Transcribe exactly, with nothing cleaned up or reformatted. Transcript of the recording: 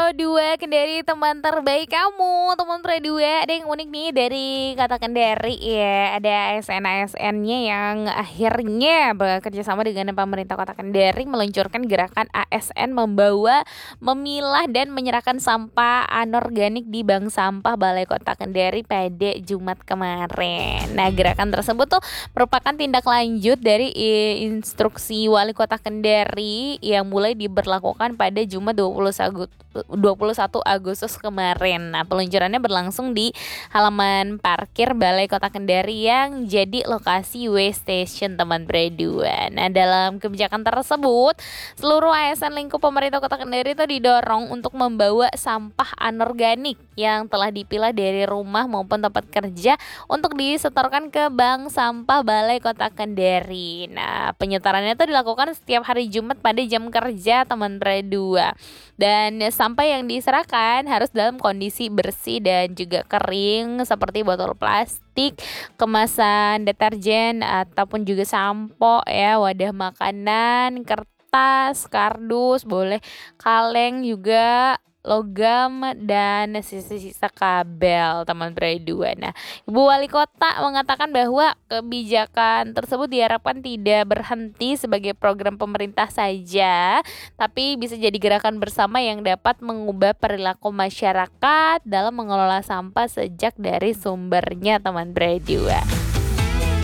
dua Kendari, teman terbaik kamu. Teman Pro dua, ada yang unik nih dari kata Kendari ya. Ada A S N-A S N-nya yang akhirnya bekerja sama dengan pemerintah Kota Kendari meluncurkan gerakan A S N membawa, memilah dan menyerahkan sampah anorganik di bank sampah Balai Kota Kendari pada Jumat kemarin. Nah, gerakan tersebut tuh merupakan tindak lanjut dari i- instruksi Wali Kota Kendari yang mulai diberlakukan pada Jumat dua puluh satu Agustus kemarin. Nah, peluncurannya berlangsung di halaman parkir Balai Kota Kendari yang jadi lokasi W-Station teman berdua. Nah, dalam kebijakan tersebut, seluruh A S N lingkup pemerintah Kota Kendari itu didorong untuk membawa sampah anorganik yang telah dipilah dari rumah maupun tempat kerja untuk disetorkan ke bank sampah Balai Kota Kendari. Nah, penyetorannya itu dilakukan setiap hari Jumat pada jam kerja teman berdua. Dan sampah yang diserahkan harus dalam kondisi bersih dan juga kering seperti botol plastik, kemasan deterjen ataupun juga sampo ya, wadah makanan, kertas, kardus, boleh kaleng juga, logam dan sisa-sisa kabel teman berdua. Nah, Ibu Wali Kota mengatakan bahwa kebijakan tersebut diharapkan tidak berhenti sebagai program pemerintah saja, tapi bisa jadi gerakan bersama yang dapat mengubah perilaku masyarakat dalam mengelola sampah sejak dari sumbernya teman berdua.